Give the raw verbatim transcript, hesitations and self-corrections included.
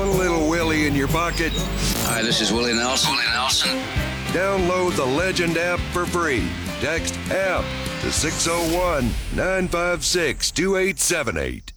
Want a little Willie in your pocket? Hi, this is Willie Nelson. Willie Nelson. Download the Legend app for free. Text app to six oh one, nine five six, two eight seven eight.